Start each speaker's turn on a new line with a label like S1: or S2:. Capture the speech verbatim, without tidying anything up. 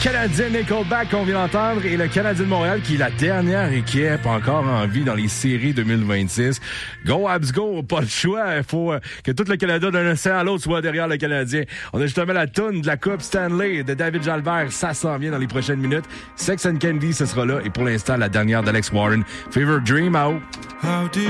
S1: Canadien Nickelback qu'on vient d'entendre et le Canadien de Montréal qui est la dernière équipe encore en vie dans les séries deux mille vingt-six. Go Habs go, pas le choix. Il faut que tout le Canada d'un océan à l'autre soit derrière le Canadien. On a justement la toune de la Coupe Stanley de David Jalbert. Ça s'en vient dans les prochaines minutes. Sex and Candy, ce sera là. Et pour l'instant, la dernière d'Alex Warren. Fever Dream out.